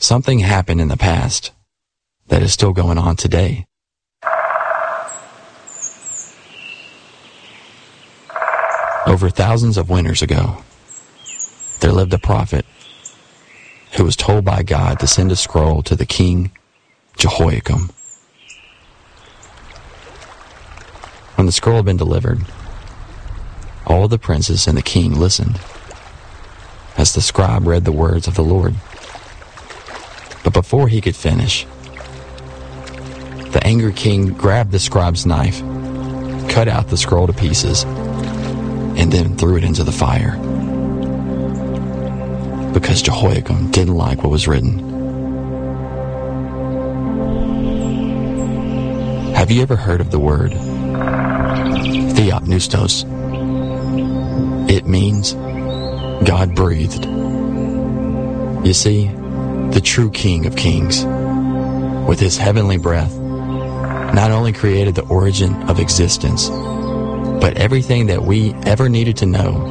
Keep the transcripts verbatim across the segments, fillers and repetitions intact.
Something happened in the past that is still going on today. Over thousands of winters ago, there lived a prophet who was told by God to send a scroll to the king Jehoiakim. When the scroll had been delivered, all the princes and the king listened as the scribe read the words of the Lord. But before he could finish, the angry king grabbed the scribe's knife, cut out the scroll to pieces, and then threw it into the fire. Because Jehoiakim didn't like what was written. Have you ever heard of the word Theopneustos? It means God breathed. You see, the true King of Kings, with his heavenly breath, not only created the origin of existence, but everything that we ever needed to know,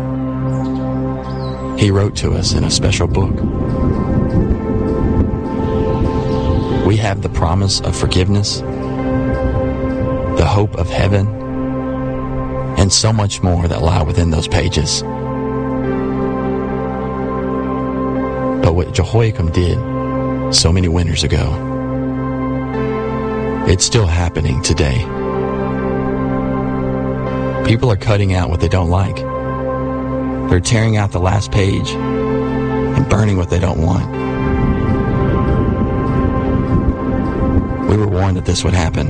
he wrote to us in a special book. We have the promise of forgiveness, the hope of heaven, and so much more that lie within those pages. But what Jehoiakim did so many winters ago, it's still happening today. People are cutting out what they don't like. They're tearing out the last page and burning what they don't want. We were warned that this would happen,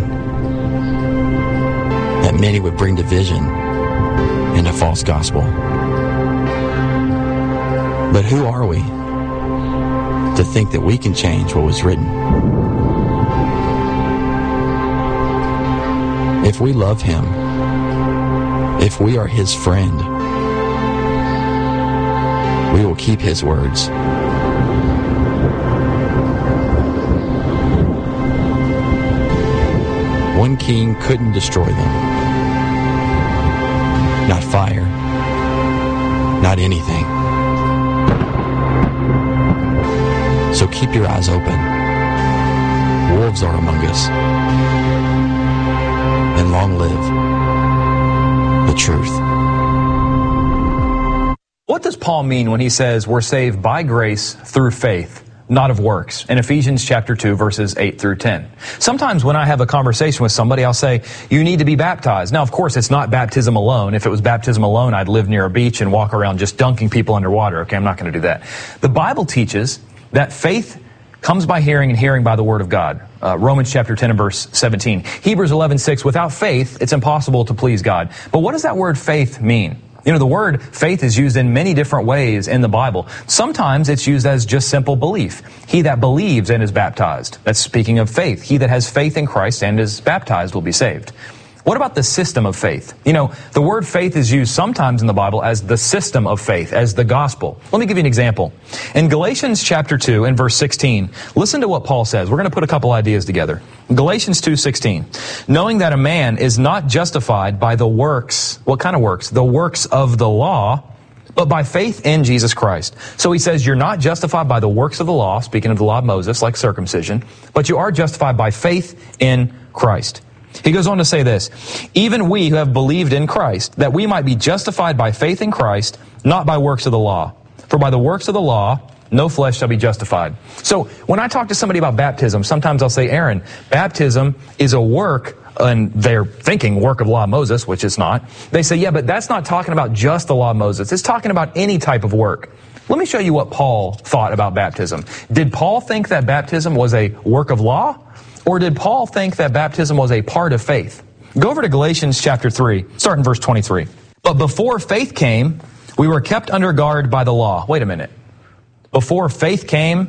that many would bring division and a false gospel. But who are we to think that we can change what was written? If we love him, if we are his friend, we will keep his words. One king couldn't destroy them. Not fire, not anything. So keep your eyes open. Wolves are among us. And long live the truth. What does Paul mean when he says we're saved by grace through faith, not of works, in Ephesians chapter two, verses eight through ten? Sometimes when I have a conversation with somebody, I'll say, you need to be baptized. Now, of course, it's not baptism alone. If it was baptism alone, I'd live near a beach and walk around just dunking people underwater. Okay, I'm not going to do that. The Bible teaches that faith comes by hearing, and hearing by the word of God. Uh, Romans chapter ten and verse seventeen. Hebrews eleven six, without faith, it's impossible to please God. But what does that word faith mean? You know, the word faith is used in many different ways in the Bible. Sometimes it's used as just simple belief. He that believes and is baptized. That's speaking of faith. He that has faith in Christ and is baptized will be saved. What about the system of faith? You know, the word faith is used sometimes in the Bible as the system of faith, as the gospel. Let me give you an example. In Galatians chapter two and verse sixteen, listen to what Paul says. We're going to put a couple ideas together. Galatians two sixteen, knowing that a man is not justified by the works, what kind of works? The works of the law, but by faith in Jesus Christ. So he says you're not justified by the works of the law, speaking of the law of Moses, like circumcision, but you are justified by faith in Christ. He goes on to say this, even we who have believed in Christ, that we might be justified by faith in Christ, not by works of the law. For by the works of the law, no flesh shall be justified. So when I talk to somebody about baptism, sometimes I'll say, Aaron, baptism is a work, and they're thinking work of the law of Moses, which it's not. They say, yeah, but that's not talking about just the law of Moses. It's talking about any type of work. Let me show you what Paul thought about baptism. Did Paul think that baptism was a work of law? Or did Paul think that baptism was a part of faith? Go over to Galatians chapter three, start in verse twenty-three. But before faith came, we were kept under guard by the law. Wait a minute. Before faith came,